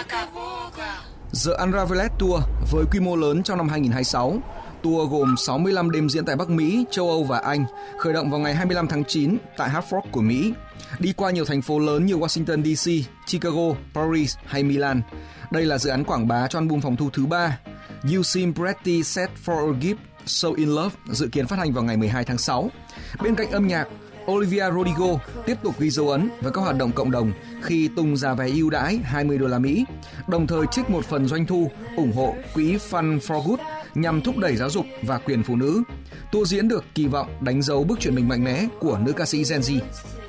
The Unraveled Tour với quy mô lớn trong năm 2026. Tour gồm 65 đêm diễn tại Bắc Mỹ, châu Âu và Anh, khởi động vào ngày 25 tháng 9 tại Hard Rock của Mỹ, đi qua nhiều thành phố lớn như Washington DC, Chicago, Paris hay Milan. Đây là dự án quảng bá cho album phòng thu thứ 3, You Seem Pretty Set for a Gift, So in Love, dự kiến phát hành vào ngày 12 tháng 6. Bên cạnh âm nhạc, Olivia Rodrigo tiếp tục ghi dấu ấn với các hoạt động cộng đồng khi tung giá vé ưu đãi $20, đồng thời trích một phần doanh thu ủng hộ quỹ Fun for Good nhằm thúc đẩy giáo dục và quyền phụ nữ. Tour diễn được kỳ vọng đánh dấu bước chuyển mình mạnh mẽ của nữ ca sĩ Gen Z.